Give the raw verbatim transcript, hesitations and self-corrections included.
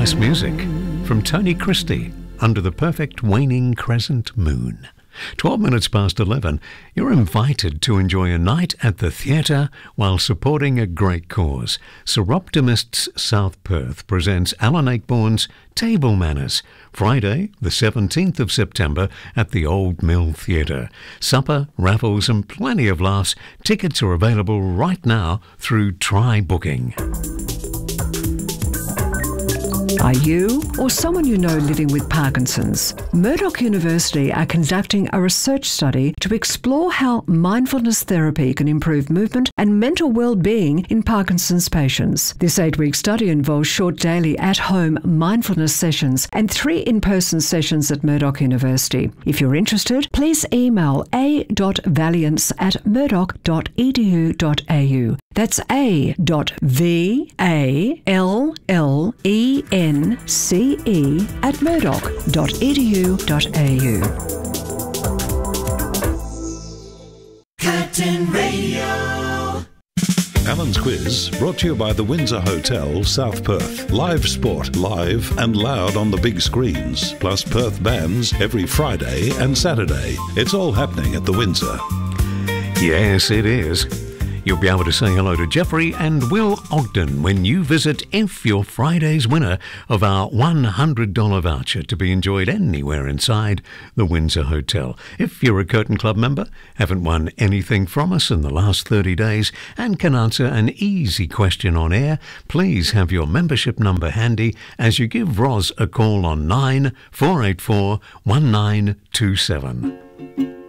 Nice music from Tony Christie, Under the Perfect Waning Crescent Moon. twelve minutes past eleven, you're invited to enjoy a night at the theatre while supporting a great cause. Seroptimists South Perth presents Alan Ayckbourn's Table Manners, Friday the seventeenth of September at the Old Mill Theatre. Supper, raffles and plenty of laughs. Tickets are available right now through Try Booking. Are you or someone you know living with Parkinson's? Murdoch University are conducting a research study to explore how mindfulness therapy can improve movement and mental well-being in Parkinson's patients. This eight-week study involves short daily at-home mindfulness sessions and three in-person sessions at Murdoch University. If you're interested, please email a dot valiance at murdoch dot e d u dot a u. That's a dot v a l l e n c e at murdoch dot e d u dot a u. Curtin Radio. Alan's Quiz, brought to you by the Windsor Hotel, South Perth. Live sport, live and loud on the big screens, plus Perth bands every Friday and Saturday. It's all happening at the Windsor. Yes, it is. You'll be able to say hello to Jeffrey and Will Ogden when you visit if you're Friday's winner of our one hundred dollars voucher to be enjoyed anywhere inside the Windsor Hotel. If you're a Curtin Club member, haven't won anything from us in the last thirty days and can answer an easy question on air, please have your membership number handy as you give Roz a call on nine four eight four one nine two seven.